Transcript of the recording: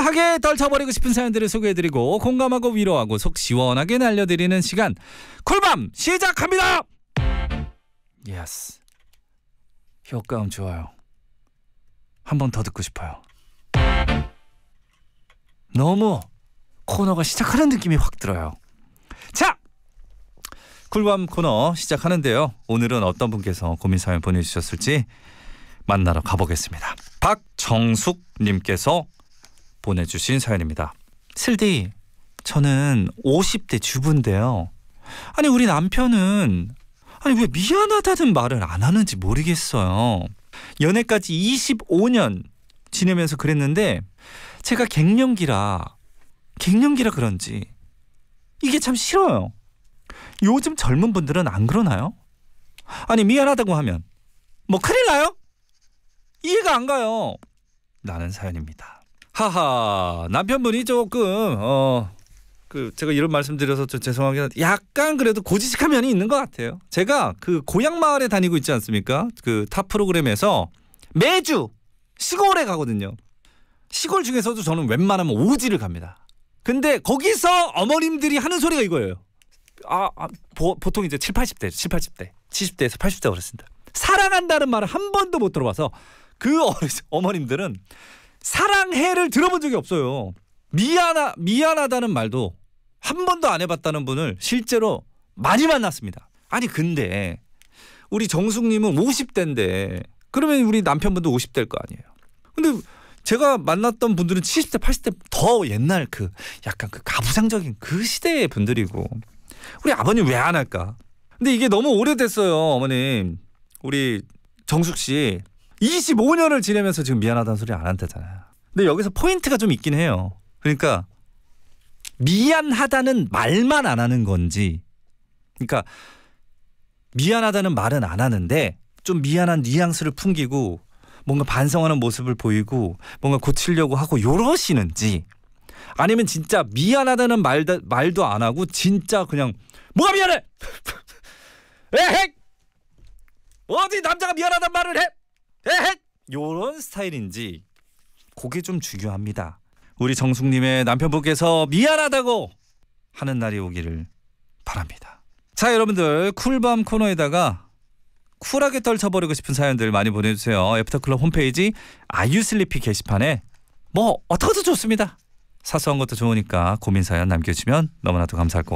쿨하게 떨쳐버리고 싶은 사연들을 소개해드리고 공감하고 위로하고 속 시원하게 날려드리는 시간 쿨밤 시작합니다. 예스, 효과음 좋아요. 한 번 더 듣고 싶어요. 너무 코너가 시작하는 느낌이 확 들어요. 자, 쿨밤 코너 시작하는데요. 오늘은 어떤 분께서 고민 사연 보내주셨을지 만나러 가보겠습니다. 박정숙님께서 보내주신 사연입니다. 슬디, 저는 50대 주부인데요. 아니 우리 남편은 왜 미안하다는 말을 안 하는지 모르겠어요. 연애까지 25년 지내면서 그랬는데 제가 갱년기라 그런지 이게 참 싫어요. 요즘 젊은 분들은 안 그러나요? 아니 미안하다고 하면 뭐 큰일 나요? 이해가 안 가요. 라는 사연입니다. 하하, 남편분이 조금 제가 이런 말씀 드려서 좀 죄송하긴 한데 약간 그래도 고지식한 면이 있는 것 같아요. 제가 그 고향 마을에 다니고 있지 않습니까? 그 타 프로그램에서 매주 시골에 가거든요. 시골 중에서도 저는 웬만하면 오지를 갑니다. 근데 거기서 어머님들이 하는 소리가 이거예요. 보통 이제 70, 80대, 70대에서 80대 어르신들. 사랑한다는 말을 한 번도 못 들어봐서 그 어머님들은 사랑해를 들어본 적이 없어요. 미안하다는 말도 한 번도 안 해봤다는 분을 실제로 많이 만났습니다. 아니 근데 우리 정숙님은 50대인데 그러면 우리 남편분도 50대일 거 아니에요. 근데 제가 만났던 분들은 70대 80대 더 옛날 약간 가부장적인 그 시대의 분들이고 우리 아버님 왜 안 할까? 근데 이게 너무 오래됐어요. 어머님, 우리 정숙 씨 25년을 지내면서 지금 미안하다는 소리 안 한다잖아요. 근데 여기서 포인트가 좀 있긴 해요. 그러니까 미안하다는 말만 안 하는 건지, 그러니까 미안하다는 말은 안 하는데 좀 미안한 뉘앙스를 풍기고 뭔가 반성하는 모습을 보이고 뭔가 고치려고 하고 이러시는지, 아니면 진짜 미안하다는 말도 안 하고 진짜 그냥 뭐가 미안해? 에헤! 어디 남자가 미안하단 말을 해? 에헤! 요런 스타일인지 그게 좀 중요합니다. 우리 정숙님의 남편분께서 미안하다고 하는 날이 오기를 바랍니다. 자, 여러분들 쿨밤 코너에다가 쿨하게 떨쳐버리고 싶은 사연들 많이 보내주세요. 애프터클럽 홈페이지 아유슬리피 게시판에 뭐 어떻게든 좋습니다. 사소한 것도 좋으니까 고민 사연 남겨주시면 너무나도 감사할 것 같아요.